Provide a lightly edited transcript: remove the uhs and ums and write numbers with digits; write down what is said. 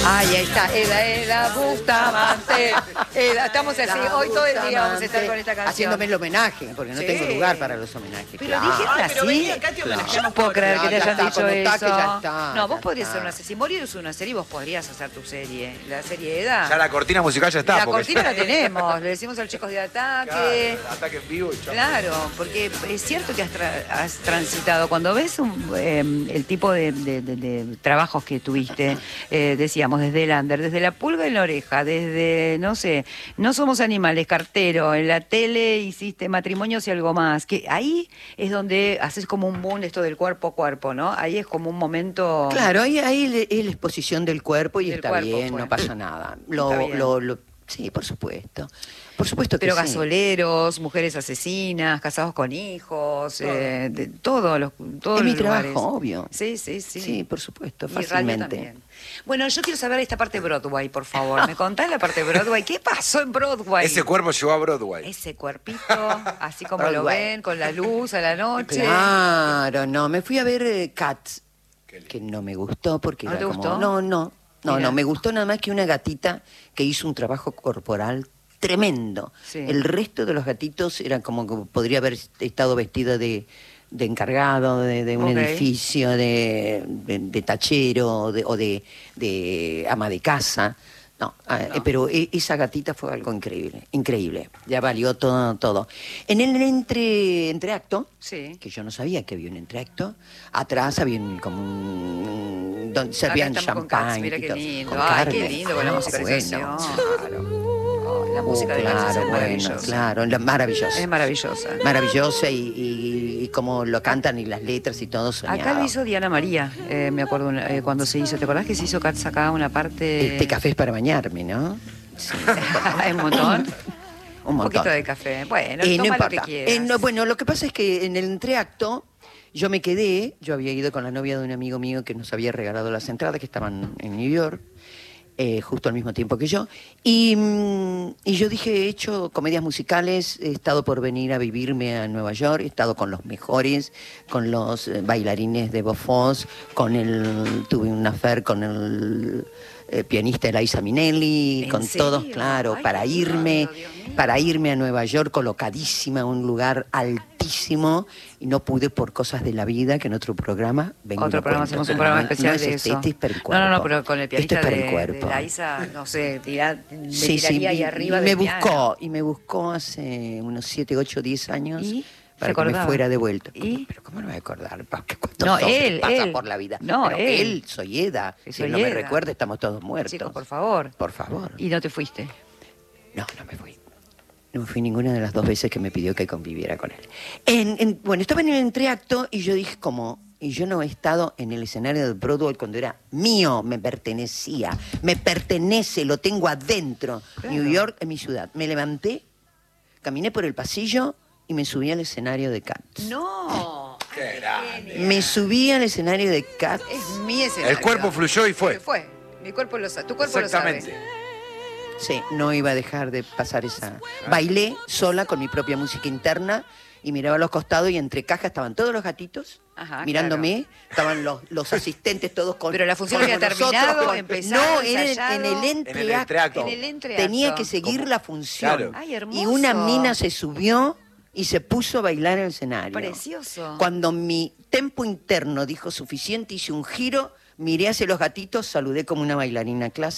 Ay, ahí está, Eda Bustamante. Estamos así, hoy todo el día vamos a estar con esta canción. Haciéndome el homenaje, porque no Sí. tengo lugar para los homenajes. Pero claro. dijiste Pero así. vení acá, te homenajeamos Yo no puedo creer que te Ya hayan está, dicho cuando está, eso. que ya está, No, vos ya podrías está. hacer una serie. Si Morir es una serie, vos podrías hacer tu serie. La serie Eda. Ya la cortina musical ya está. La porque cortina ya- la tenemos. Le decimos a los chicos de ataque. Claro, ataque en vivo y chao. Claro, porque es cierto que has transitado. Cuando ves el tipo de trabajos que tuviste, decíamos, desde el under, desde la pulga en la oreja, desde, no sé, No somos animales, cartero, en la tele hiciste Matrimonios y algo más, que ahí es donde haces como un boom esto del cuerpo a cuerpo, ¿no? Ahí es como un momento... Claro, ahí es la exposición del cuerpo y Del está cuerpo bien, fue. no pasa nada. Está bien. Sí, por supuesto. Por supuesto que Pero sí. gasoleros, mujeres asesinas, casados con hijos, todo Es los mi lugares. trabajo, obvio. Sí. Sí, por supuesto, Y radio fácilmente. también. Bueno, yo quiero saber esta parte de Broadway, por favor. ¿Me contás la parte de Broadway? ¿Qué pasó en Broadway? Ese cuerpo llegó a Broadway. Ese cuerpito, así como lo Broadway. ven, con la luz a la noche. Claro, no, me fui a ver Cats, que no me gustó porque ¿No era te como... gustó? No, Mira. me gustó nada más que una gatita que hizo un trabajo corporal tremendo. Sí. El resto de los gatitos eran como que podría haber estado vestida de encargado de un Ok. edificio, de tachero o de ama de casa. No, pero esa gatita fue algo increíble, increíble. Ya valió todo. En el entreacto, Sí. que yo no sabía que había un entreacto, atrás había donde servían Acá estamos con Cats, champán mira y qué todo. lindo. Con Ay, carne. qué lindo con la musicalización. Bueno, Oh, la música de Cats es claro, maravillosa. claro, maravillosa. Es maravillosa. Maravillosa y como lo cantan y las letras y todo soñado. Acá lo hizo Diana María, me acuerdo cuando se hizo. ¿Te acordás que se hizo Cats acá una parte? Este café es para bañarme, ¿no? Sí. ¿Es un montón? Un montón. poquito de café. Bueno, No toma lo importa. que quieras. Bueno, lo que pasa es que en el entreacto yo me quedé, yo había ido con la novia de un amigo mío que nos había regalado las entradas que estaban en New York, justo al mismo tiempo que yo, y yo dije, he hecho comedias musicales, he estado por venir a vivirme a Nueva York, he estado con los mejores, con los bailarines de Bofos, tuve un affair con el pianista Eliza Minnelli, ¿En con serio? todos, claro, Ay, para qué irme, bárbaro, Dios mío. para irme a Nueva York, colocadísima, un lugar altísimo, y no pude por cosas de la vida, que en otro programa vengo y Otro lo programa, cuento. hacemos un programa No, especial no es de este, eso. este es para el cuerpo. No, pero con el pianista Esto es para el de cuerpo. la Isa, no sé, me Sí, tiraría ahí y arriba me del buscó, piano. y me buscó hace unos 7, 8, 10 años ¿Y? para ¿Se que me acordaba? fuera de vuelta. ¿Y? Pero ¿cómo no me voy a acordar? Porque ¿cuántos No, hombres él, pasa él. por la vida? No, Pero él. soy Eda. Que Si soy él no me Eda. recuerda, estamos todos muertos. Chicos, por favor. Por favor. ¿Y no te fuiste? No me fui. No me fui ninguna de las 2 veces que me pidió que conviviera con él. Bueno, estaba en el entreacto y yo dije y yo no he estado en el escenario del Broadway cuando era mío, me pertenecía, me pertenece, lo tengo adentro. Claro. New York es mi ciudad. Me levanté, caminé por el pasillo y me subí al escenario de Cats. No. Qué Ay, grande. genial. Me subí al escenario de Cats. Es mi escenario. El cuerpo fluyó y fue. Fue. Mi cuerpo lo sabe. Tu cuerpo lo Exactamente. sabe. Sí, no iba a dejar de pasar esa... Bailé sola con mi propia música interna y miraba a los costados y entre cajas estaban todos los gatitos Ajá, mirándome, estaban los asistentes todos con... Pero la función como había nosotros, terminado, empezado, No, era ensayado. en el entreacto. entreacto. En el entreacto. Tenía que seguir Como- la función. Claro. Ay, hermoso. Y una mina se subió y se puso a bailar en el escenario. Precioso. Cuando mi tempo interno dijo suficiente, hice un giro, miré hacia los gatitos, saludé como una bailarina clásica.